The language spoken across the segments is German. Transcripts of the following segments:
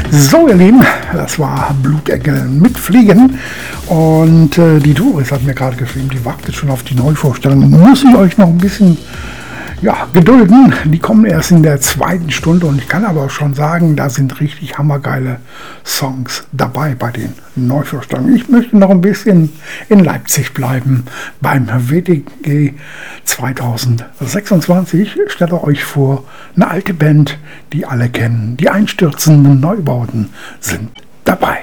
So, ihr Lieben, das war Blutegel mit Fliegen. Und die Doris hat mir gerade geschrieben, die wartet schon auf die Neuvorstellung. Muss ich euch noch ein bisschen gedulden. Die kommen erst in der zweiten Stunde und ich kann aber auch schon sagen, da sind richtig hammergeile Songs dabei bei den Neuvorstellungen. Ich möchte noch ein bisschen in Leipzig bleiben beim WDG 2026. Stellt euch vor, eine alte Band, die alle kennen. Die einstürzenden Neubauten sind dabei.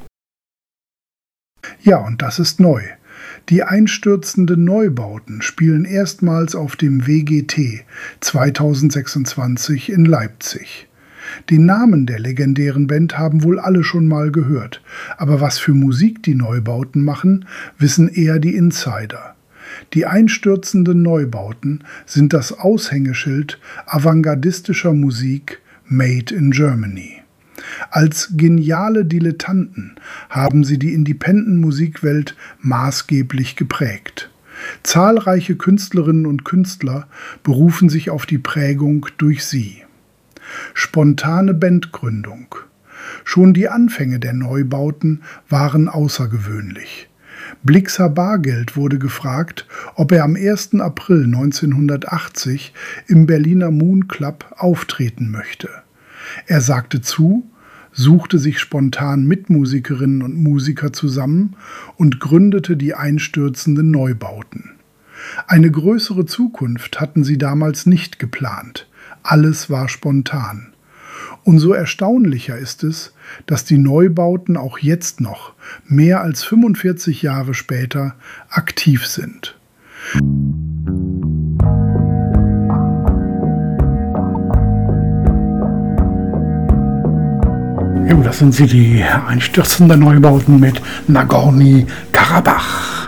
Ja, und das ist neu. Die einstürzenden Neubauten spielen erstmals auf dem WGT 2026 in Leipzig. Den Namen der legendären Band haben wohl alle schon mal gehört, aber was für Musik die Neubauten machen, wissen eher die Insider. Die einstürzenden Neubauten sind das Aushängeschild avantgardistischer Musik Made in Germany. Als geniale Dilettanten haben sie die Independent-Musikwelt maßgeblich geprägt. Zahlreiche Künstlerinnen und Künstler berufen sich auf die Prägung durch sie. Spontane Bandgründung. Schon die Anfänge der Neubauten waren außergewöhnlich. Blixa Bargeld wurde gefragt, ob er am 1. April 1980 im Berliner Moon Club auftreten möchte. Er sagte zu, suchte sich spontan Mitmusikerinnen und Musiker zusammen und gründete die einstürzenden Neubauten. Eine größere Zukunft hatten sie damals nicht geplant. Alles war spontan. Umso erstaunlicher ist es, dass die Neubauten auch jetzt noch, mehr als 45 Jahre später, aktiv sind. Das sind sie, die einstürzenden Neubauten mit Nagorny-Karabach.